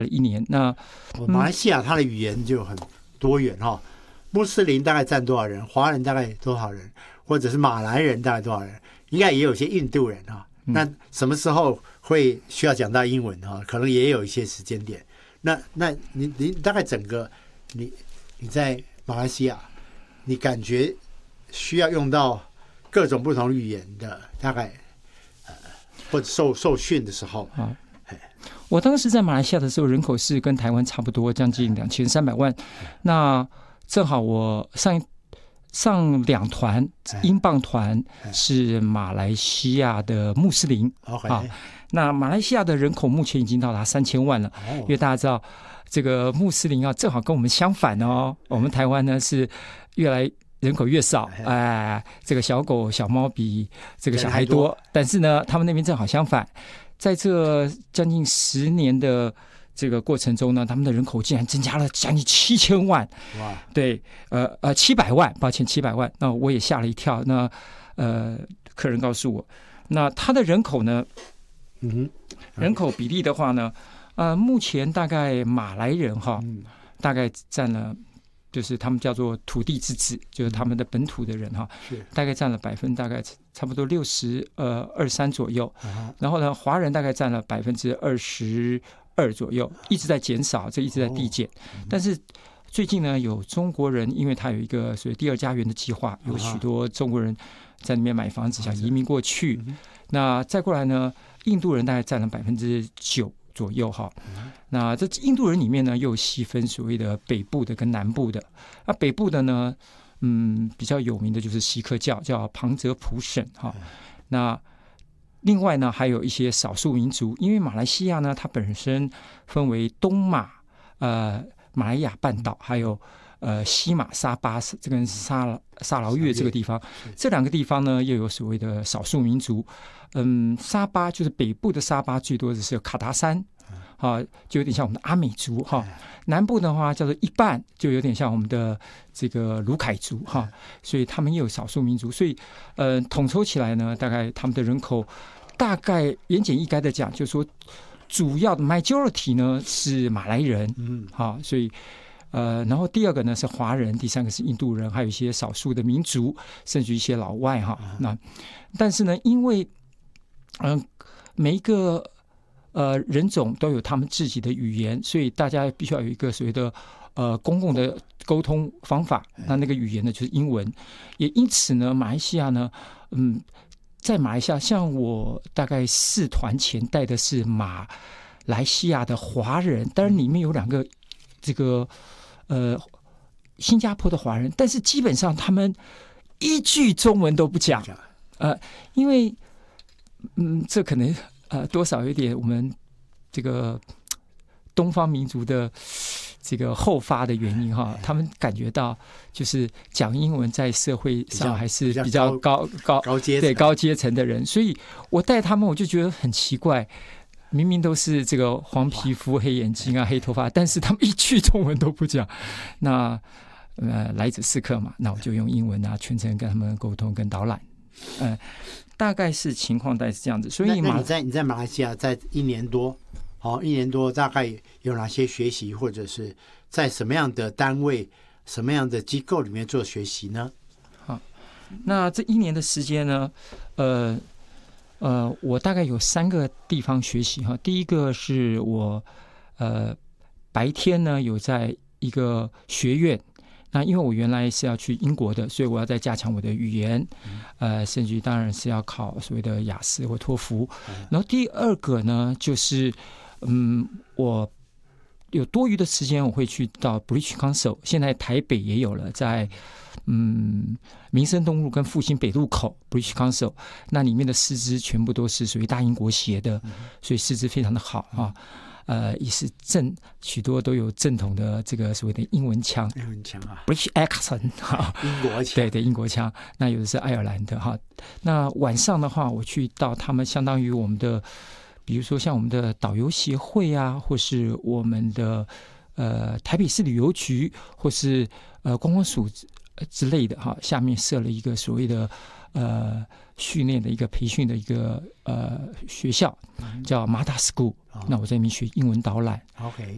一年。那马来西亚它的语言就很多元哈，穆斯林大概占多少人，华人大概多少人，或者是马来人大概多少人，应该也有些印度人哈。那什么时候会需要讲到英文哈？可能也有一些时间点。那你大概整个你在马来西亚，你感觉需要用到各种不同语言的，大概或者受训的时候啊。我当时在马来西亚的时候，人口是跟台湾差不多，将近2300万。那正好我上2团英镑团是马来西亚的穆斯林啊。那马来西亚的人口目前已经到达3000万了，因为大家知道这个穆斯林啊，正好跟我们相反哦。我们台湾呢是越来人口越少，这个小狗小猫比这个小孩多，但是呢，他们那边正好相反。在这将近10年的这个过程中呢，他们的人口竟然增加了将近7000万，哇！对，700万，抱歉，700万。那我也吓了一跳。那客人告诉我，那他的人口呢，人口比例的话呢，目前大概马来人哈，大概占了。就是他们叫做土地之子，就是他们的本土的人哈，大概占了大概差不多23%左右，然后呢，华人大概占了22%左右，一直在减少，这一直在递减。但是最近呢，有中国人，因为他有一个所谓第2家园的计划，有许多中国人在那边买房子，想移民过去。那再过来呢，印度人大概占了9%左右哈。那这印度人里面呢，又细分所谓的北部的跟南部的。那北部的呢，比较有名的就是锡克教，叫旁遮普省哈。那另外呢，还有一些少数民族，因为马来西亚呢，它本身分为东马、马来亚半岛，还有西马沙巴这跟沙劳越这个地方，这2个地方呢，又有所谓的少数民族。沙巴就是北部的沙巴，最多的是卡达山。就有点像我们的阿美族哈。南部的话叫做一半，就有点像我们的这个卢凯族哈。所以他们也有少数民族，所以统筹起来呢，大概他们的人口大概言简意赅的讲，就是说主要的 majority 呢是马来人，所以然后第2个呢是华人，第3个是印度人，还有一些少数的民族，甚至一些老外哈。那但是呢，因为每一个人种都有他们自己的语言，所以大家必须要有一个所谓的公共的沟通方法。那个语言呢就是英文。也因此呢，马来西亚呢，在马来西亚，像我大概4团前带的是马来西亚的华人，当然里面有2个这个新加坡的华人，但是基本上他们一句中文都不讲，因为这可能多少有点我们这个东方民族的这个后发的原因哈，他们感觉到就是讲英文在社会上还是比较高阶层的人，所以我带他们我就觉得很奇怪，明明都是这个黄皮肤、黑眼睛啊、黑头发，但是他们一句中文都不讲。那来者是客嘛，那我就用英文啊全程跟他们沟通跟导览。大概是情况大概是这样子。所以你在马来西亚在1年多，1年多大概有哪些学习，或者是在什么样的单位、什么样的机构里面做学习呢？ 好，那这1年的时间呢，我大概有3个地方学习哈。第一个是我白天呢有在一个学院。那因为我原来是要去英国的，所以我要再加强我的语言，甚至于当然是要考所谓的雅思或托福。然后第2个呢，就是我有多余的时间，我会去到 British Council， 现在台北也有了，在民生东路跟复兴北路口 British Council， 那里面的师资全部都是属于大英国协的，所以师资非常的好啊。也是许多都有正统的这个所谓的英文腔，British accent 英国腔， 对英国腔。那有的是爱尔兰的哈。那晚上的话，我去到他们相当于我们的，比如说像我们的导游协会啊，或是我们的台北市旅游局，或是观光署之类的哈，下面设了一个所谓的训练的一个培训的一个学校，叫 Mata School。那我在那边学英文导览。 OK，